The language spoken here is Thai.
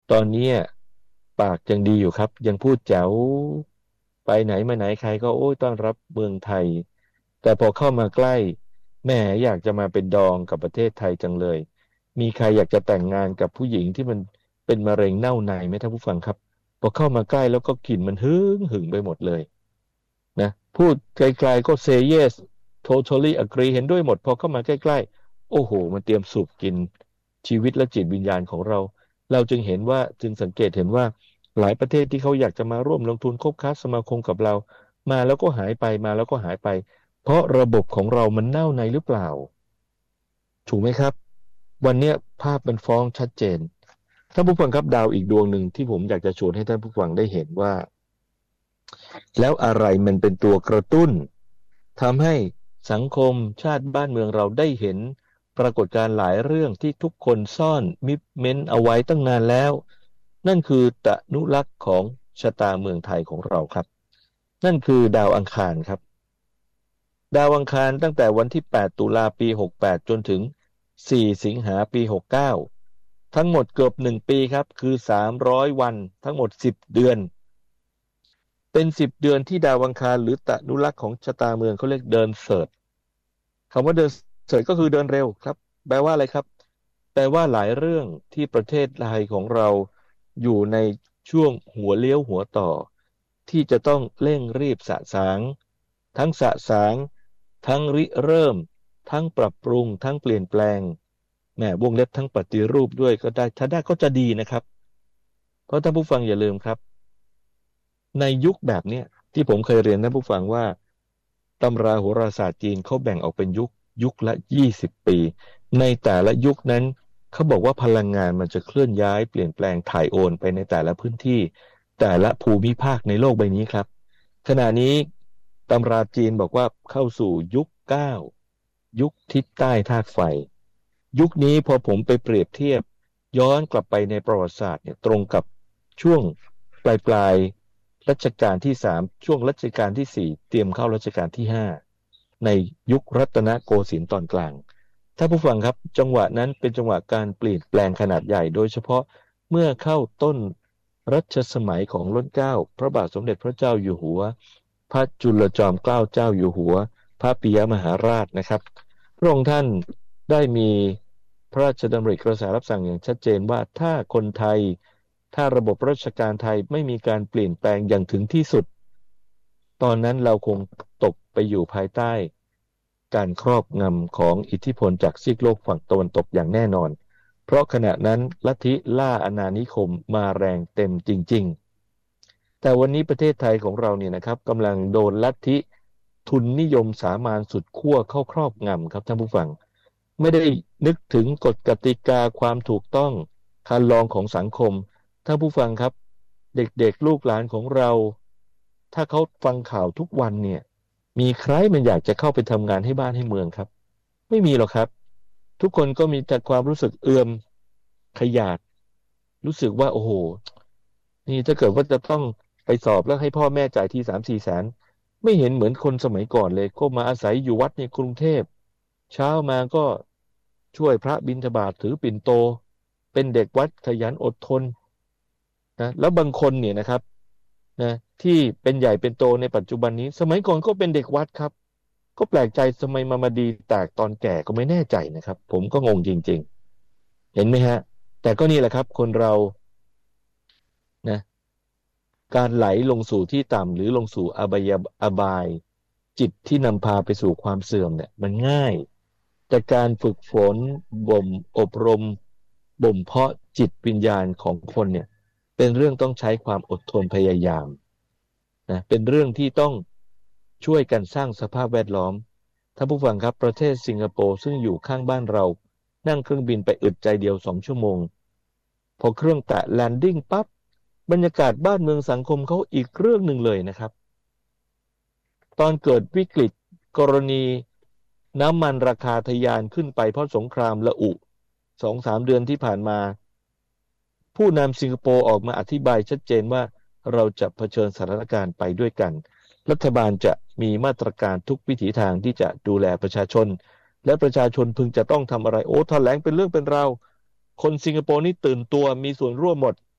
ตอนนี้ปากยังดีอยู่ครับยังพูดแจ๋วไปไหนมาไหนใครก็โอ้ยต้อนรับเมืองไทยแต่พอเข้ามาใกล้แหม่อยากจะมาเป็นดองกับประเทศไทยจังเลยมีใครอยากจะแต่งงานกับผู้หญิงที่มันเป็นมะเร็งเน่าในไหมท่านผู้ฟังครับพอเข้ามาใกล้แล้วก็กลิ่นมันหึงไปหมดเลยนะพูดไกลๆก็ say yes totally agree เห็นด้วยหมดพอเข้ามาใกล้ๆโอ้โหมันเตรียมสูบกินชีวิตและจิตวิญญาณของเรา เราจึงเห็นว่าจึงสังเกตเห็นว่าหลายประเทศที่เขาอยากจะมาร่วมลงทุนคบค้าสมาคมกับเรามาแล้วก็หายไปมาแล้วก็หายไปเพราะระบบของเรามันเน่าในหรือเปล่าถูกไหมครับวันเนี้ยภาพมันฟ้องชัดเจนท่านผู้ฟังครับดาวอีกดวงหนึ่งที่ผมอยากจะชวนให้ท่านผู้ฟังได้เห็นว่าแล้วอะไรมันเป็นตัวกระตุ้นทำให้สังคมชาติบ้านเมืองเราได้เห็นปรากฏการณ์หลายเรื่องที่ทุกคนซ่อนมิเม้นเอาไว้ตั้งนานแล้ว นั่นคือตนุลักษณ์ของชะตาเมืองไทยของเราครับนั่นคือดาวอังคารครับดาวอังคารตั้งแต่วันที่8ตุลาปี68จนถึง4สิงหาปี69ทั้งหมดเกือบ1ปีครับคือ300วันทั้งหมด10เดือนเป็น10เดือนที่ดาวอังคารหรือตนุลักษณ์ของชะตาเมืองเขาเรียกเดินเสิร์ชคำว่าเดินเสิร์ชก็คือเดินเร็วครับแปลว่าอะไรครับแปลว่าหลายเรื่องที่ประเทศไทยของเราอยู่ในช่วงหัวเลี้ยวหัวต่อที่จะต้องเร่งรีบสะสางทั้งสะสางทั้งริเริ่มทั้งปรับปรุงทั้งเปลี่ยนแปลงแหมวงเล็บทั้งปฏิรูปด้วยก็ได้ถ้าได้ก็จะดีนะครับเพราะท่านผู้ฟังอย่าลืมครับในยุคแบบเนี้ยที่ผมเคยเรียนท่านผู้ฟังว่าตำราโหราศาสตร์จีนเขาแบ่งออกเป็นยุคละ20ปีในแต่ละยุคนั้นเขาบอกว่าพลังงานมันจะเคลื่อนย้ายเปลี่ยนแปลงถ่ายโอนไปในแต่ละพื้นที่แต่ละภูมิภาคในโลกใบนี้ครับขณะนี้ตำราจีนบอกว่าเข้าสู่ยุค9ยุคทิศใต้ธาตุไฟยุคนี้พอผมไปเปรียบเทียบย้อนกลับไปในประวัติศาสตร์เนี่ยตรงกับช่วงปลายรัชกาลที่3ช่วงรัชกาลที่4เตรียมเข้ารัชกาลที่5ในยุครัตนโกสินทร์ตอนกลางถ้าผู้ฟังครับจังหวะนั้นเป็นจังหวะการเปลี่ยนแปลงขนาดใหญ่โดยเฉพาะเมื่อเข้าต้นรัชสมัยของรัชกาลที่9พระบาทสมเด็จพระเจ้าอยู่หัวพระจุลจอมเกล้าเจ้าอยู่หัวพระปิยมหาราชนะครับพระองค์ท่านได้มีพระราชดำริกระแสรับสั่งอย่างชัดเจนว่าถ้าคนไทยถ้าระบบราชการไทยไม่มีการเปลี่ยนแปลงอย่างถึงที่สุดตอนนั้นเราคงตกไปอยู่ภายใต้การครอบงำของอิทธิพลจากซีกโลกฝั่งตะวันตกอย่างแน่นอนเพราะขณะนั้นลัทธิล่าอาณานิคมมาแรงเต็มจริงๆแต่วันนี้ประเทศไทยของเราเนี่ยนะครับกำลังโดนลัทธิทุนนิยมสามัญสุดขั้วเข้าครอบงำครับท่านผู้ฟังไม่ได้นึกถึงกฎกติกาความถูกต้องคันลองของสังคมท่านผู้ฟังครับเด็กๆลูกหลานของเราถ้าเขาฟังข่าวทุกวันเนี่ยมีใครมันอยากจะเข้าไปทำงานให้บ้านให้เมืองครับไม่มีหรอกครับทุกคนก็มีแต่ความรู้สึกเอื่อมขยาดรู้สึกว่าโอ้โหนี่ถ้าเกิดว่าจะต้องไปสอบแล้วให้พ่อแม่จ่ายที3-4 แสนไม่เห็นเหมือนคนสมัยก่อนเลยก็มาอาศัยอยู่วัดในกรุงเทพเช้ามาก็ช่วยพระบิณฑบาตถือปิ่นโตเป็นเด็กวัดขยันอดทนนะแล้วบางคนเนี่ยนะครับนะที่เป็นใหญ่เป็นโตในปัจจุบันนี้สมัยก่อนก็เป็นเด็กวัดครับก็แปลกใจทำไมมาดีแตกตอนแก่ก็ไม่แน่ใจนะครับผมก็งงจริงๆเห็นไหมฮะแต่ก็นี่แหละครับคนเรานะการไหลลงสู่ที่ต่ำหรือลงสู่อบายจิตที่นำพาไปสู่ความเสื่อมเนี่ยมันง่ายแต่การฝึกฝนบ่มอบรมบ่มเพาะจิตวิญญาณของคนเนี่ยเป็นเรื่องต้องใช้ความอดทนพยายามนะเป็นเรื่องที่ต้องช่วยกันสร้างสภาพแวดล้อมท่านผู้ฟังครับประเทศสิงคโปร์ซึ่งอยู่ข้างบ้านเรานั่งเครื่องบินไปอึดใจเดียว2 ชั่วโมงพอเครื่องแตะแลนดิ้งปั๊บบรรยากาศบ้านเมืองสังคมเขาอีกเรื่องหนึ่งเลยนะครับตอนเกิดวิกฤตกรณีน้ำมันราคาทะยานขึ้นไปเพราะสงครามระอุ2-3 เดือนที่ผ่านมาผู้นำสิงคโปร์ออกมาอธิบายชัดเจนว่าเราจะเผชิญสถานการณ์ไปด้วยกันรัฐบาลจะมีมาตรการทุกวิถีทางที่จะดูแลประชาชนและประชาชนพึงจะต้องทำอะไรโอ้แถลงเป็นเรื่องเป็นราวคนสิงคโปร์นี่ตื่นตัวมีส่วนร่วมหมด